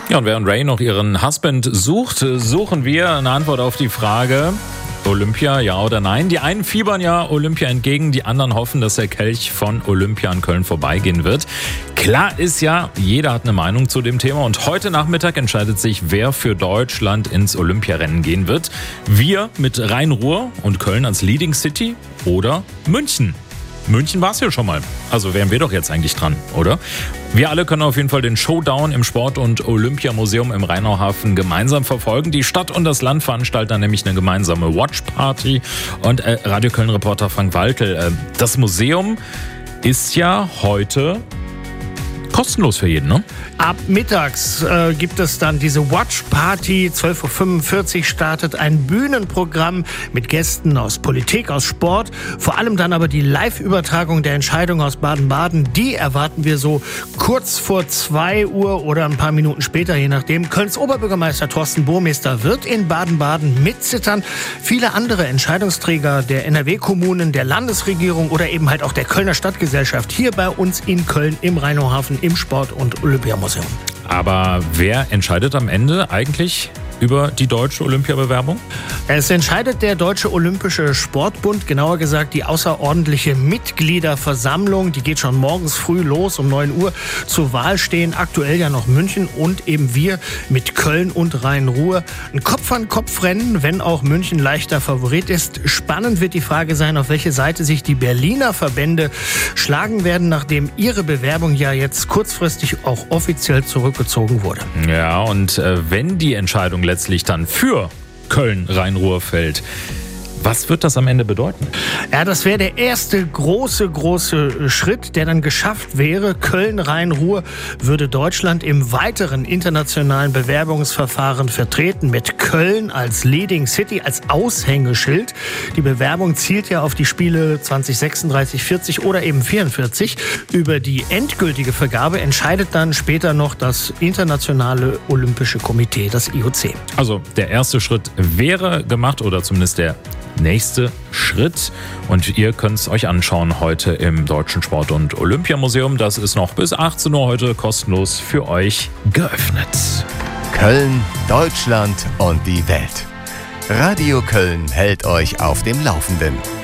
Ja, und während Ray noch ihren Husband sucht, suchen wir eine Antwort auf die Frage: Olympia, ja oder nein? Die einen fiebern ja Olympia entgegen, die anderen hoffen, dass der Kelch von Olympia in Köln vorbeigehen wird. Klar ist ja, jeder hat eine Meinung zu dem Thema und heute Nachmittag entscheidet sich, wer für Deutschland ins Olympiarennen gehen wird. Wir mit Rhein-Ruhr und Köln als Leading City oder München. München war es ja schon mal. Also wären wir doch jetzt eigentlich dran, oder? Wir alle können auf jeden Fall den Showdown im Sport- und Olympiamuseum im Rheinauhafen gemeinsam verfolgen. Die Stadt und das Land veranstalten nämlich eine gemeinsame Watchparty. Und Radio Köln-Reporter Frank Walkel, das Museum ist ja heute kostenlos für jeden, ne? Ab mittags gibt es dann diese Watch Party. 12.45 Uhr startet ein Bühnenprogramm mit Gästen aus Politik, aus Sport. Vor allem dann aber die Live-Übertragung der Entscheidung aus Baden-Baden. Die erwarten wir so kurz vor 2 Uhr oder ein paar Minuten später, je nachdem. Kölns Oberbürgermeister Thorsten Burmester wird in Baden-Baden mitzittern. Viele andere Entscheidungsträger der NRW-Kommunen, der Landesregierung oder eben halt auch der Kölner Stadtgesellschaft hier bei uns in Köln im Rheinauhafen im Sport- und Olympiamuseum. Aber wer entscheidet am Ende eigentlich über die deutsche Olympiabewerbung? Es entscheidet der Deutsche Olympische Sportbund, genauer gesagt die außerordentliche Mitgliederversammlung. Die geht schon morgens früh los, um 9 Uhr. Zur Wahl stehen aktuell ja noch München und eben wir mit Köln und Rhein-Ruhr. Ein Kopf-an-Kopf-Rennen, wenn auch München leichter Favorit ist. Spannend wird die Frage sein, auf welche Seite sich die Berliner Verbände schlagen werden, nachdem ihre Bewerbung ja jetzt kurzfristig auch offiziell zurückgezogen wurde. Ja, und wenn die Entscheidung letztlich dann für Köln-Rhein-Ruhr fällt, was wird das am Ende bedeuten? Ja, das wäre der erste große Schritt, der dann geschafft wäre. Köln-Rhein-Ruhr würde Deutschland im weiteren internationalen Bewerbungsverfahren vertreten, mit Köln als Leading City, als Aushängeschild. Die Bewerbung zielt ja auf die Spiele 2036, 40 oder eben 44. Über die endgültige Vergabe entscheidet dann später noch das Internationale Olympische Komitee, das IOC. Also der erste Schritt wäre gemacht oder zumindest der nächste Schritt. Und ihr könnt es euch anschauen heute im Deutschen Sport- und Olympiamuseum. Das ist noch bis 18 Uhr heute kostenlos für euch geöffnet. Köln, Deutschland und die Welt. Radio Köln hält euch auf dem Laufenden.